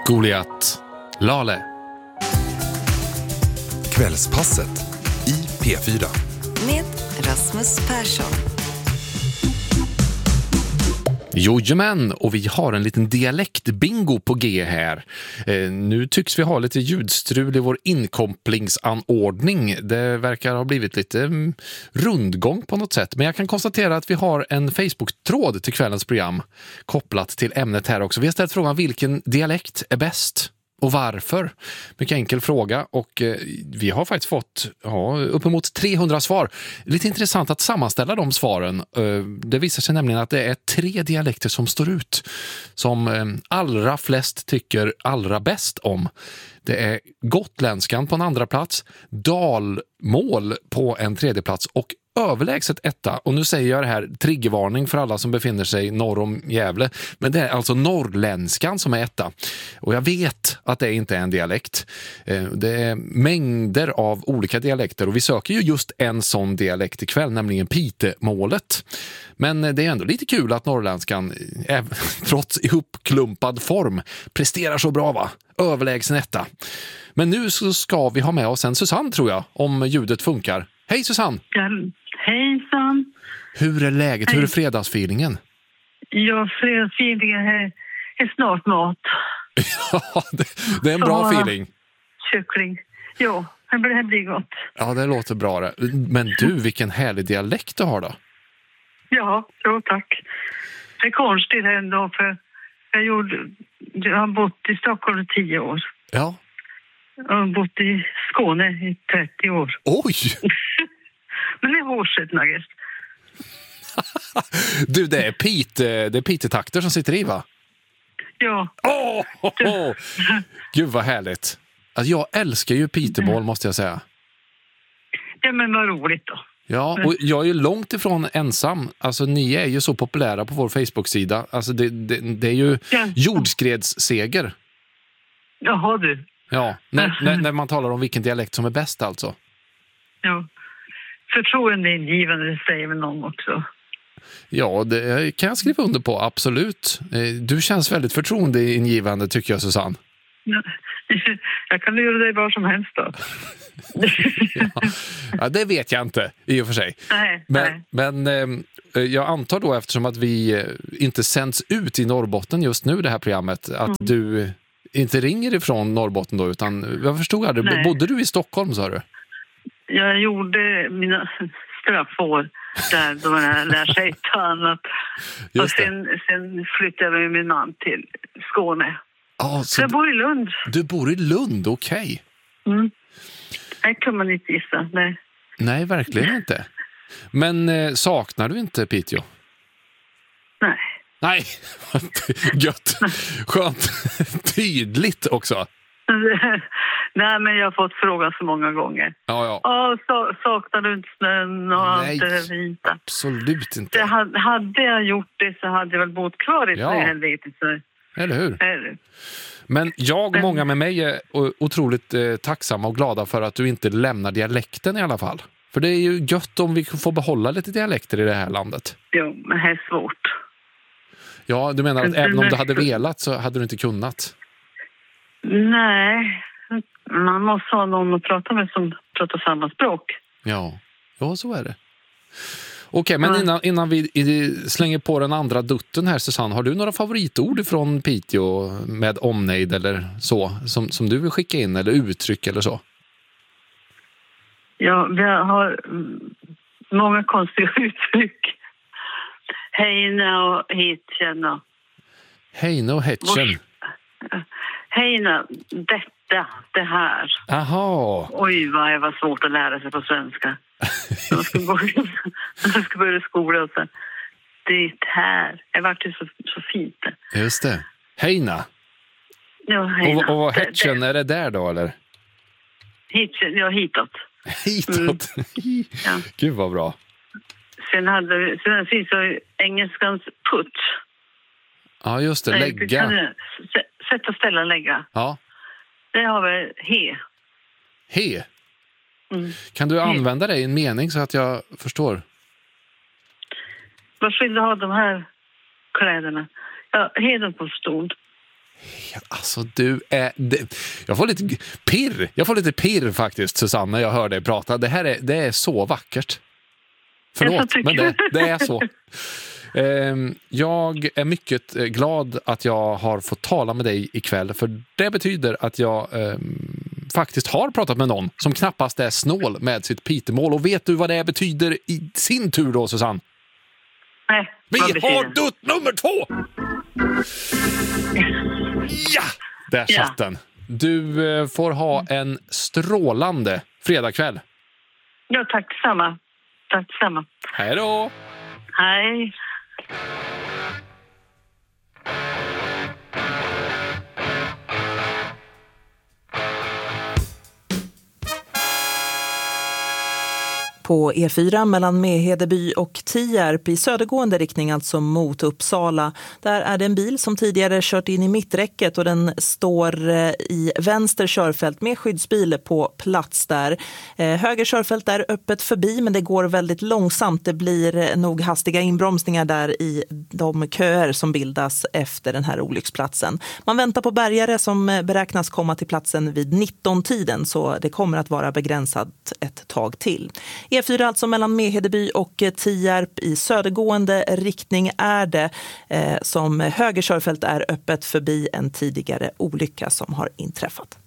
Goliat, Lale. Kvällspasset i P4. Med Rasmus Persson. Jojomän, och vi har en liten dialektbingo på G här. Nu tycks vi ha lite ljudstrul i vår inkopplingsanordning. Det verkar ha blivit lite rundgång på något sätt. Men jag kan konstatera att vi har en Facebook-tråd till kvällens program kopplat till ämnet här också. Vi har ställt frågan vilken dialekt är bäst? Och varför? Mycket enkel fråga, och vi har faktiskt fått uppemot 300 svar. Lite intressant att sammanställa de svaren. Det visar sig nämligen att det är 3 dialekter som står ut, som allra flest tycker allra bäst om. Det är gotländskan på en andra plats, dalmål på en tredje plats och överlägset etta. Och nu säger jag det här, triggervarning för alla som befinner sig norr om Gävle. Men det är alltså norrländskan som är etta. Och jag vet att det inte är en dialekt. Det är mängder av olika dialekter. Och vi söker ju just en sån dialekt ikväll, nämligen pitemålet. Men det är ändå lite kul att norrländskan, trots ihopklumpad form, presterar så bra, va? Överlägsen etta. Men nu så ska vi ha med oss en Susanne, tror jag, om ljudet funkar. Hej Susanne! Hejsan! Hur är läget? Hej. Hur är fredagsfeelingen? Ja, fredagsfeelingen är snart mat. Ja, det är en bra feeling. Kyckling. Ja, det blir gott. Ja, det låter bra det. Men du, vilken härlig dialekt du har då. Ja, tack. Det är konstigt ändå, för jag har bott i Stockholm i 10 år. Ja. Jag har bott i Skåne i 30 år. Oj! Men det är hårset, Nagges. Du, det är pitetakter som sitter i, va? Ja. Gud vad härligt. Alltså, jag älskar ju pitemål, måste jag säga. Ja, men vad roligt då. Ja, och jag är ju långt ifrån ensam. Alltså, ni är ju så populära på vår Facebook-sida. Alltså, det är ju jordskredsseger. Jaha, du. Ja, när man talar om vilken dialekt som är bäst, alltså. Ja. Förtroendeingivande, det säger väl någon också. Ja, det kan jag skriva under på, absolut. Du känns väldigt förtroendeingivande, tycker jag, Susanne. Ja. Jag kan göra dig var som helst då. Ja, det vet jag inte, i och för sig. Men jag antar då, eftersom att vi inte sänds ut i Norrbotten just nu, det här programmet, att du inte ringer ifrån Norrbotten då, utan jag förstod det. Bodde du i Stockholm, sa du? Jag gjorde mina straffår där då jag lär sig ta annat. Och sen flyttade jag med min man till Skåne. Så jag bor i Lund. Du bor i Lund, okej. Okay. Det kan man inte gissa, nej. Nej, verkligen inte. Men saknar du inte Piteå? Nej, gött. Skönt. Tydligt också. Nej, men jag har fått frågan så många gånger. Ja. Saknar du inte snön och allt det vita? Absolut inte. Hade jag gjort det så hade jag väl bott kvar i helvetet. Eller hur? Men jag och många med mig är otroligt tacksamma och glada för att du inte lämnar dialekten i alla fall. För det är ju gött om vi får behålla lite dialekter i det här landet. Jo, men det är svårt. Ja, du menar att även om du hade velat så hade du inte kunnat? Nej, man måste ha någon att prata med som pratar samma språk. Ja, så är det. Okej, men innan vi slänger på den andra dutten här, Susanne, har du några favoritord från Piteå med omnejd eller så, som du vill skicka in, eller uttryck eller så? Ja, vi har många konstiga uttryck. Heina och hitchen. Heina och hitchen. Heina, det här. Aha. Oj, vad det var svårt att lära sig på svenska. Jag ska börja skola och så. Det här. Det var ju så fint. Just det. Heina. Ja, heina. Och hitchen, är det där då, eller? Hitchen, ja, hitåt. Hitåt? Ja. Gud vad bra. Sen finns det engelskans put. Ja, just det. Lägga. Sätta, ställa, lägga. Ja. Det har vi he. He? Kan du använda det i en mening så att jag förstår? Vad vill du ha de här kläderna? Ja, heden på stol. Alltså du är... Jag får lite pirr faktiskt, Susanne, när jag hör dig prata. Det är så vackert. Förlåt, men det är så. Jag är mycket glad att jag har fått tala med dig ikväll, för det betyder att jag faktiskt har pratat med någon som knappast är snål med sitt pitemål. Och vet du vad det betyder i sin tur då, Susanne? Nej, vi har dutt nummer 2! Ja, där satt den. Du får ha en strålande fredagkväll. Ja, tack samma. Tack samma. Hej då! Hej. På E4 mellan Mehedeby och Tierp i södergående riktning, alltså mot Uppsala. Där är det en bil som tidigare kört in i mitträcket och den står i vänster körfält med skyddsbil på plats där. Höger körfält är öppet förbi, men det går väldigt långsamt. Det blir nog hastiga inbromsningar där i de köer som bildas efter den här olycksplatsen. Man väntar på bärgare som beräknas komma till platsen vid 19-tiden, så det kommer att vara begränsat ett tag till. E4 alltså mellan Mehedeby och Tierp i södergående riktning är det som höger körfält är öppet förbi en tidigare olycka som har inträffat.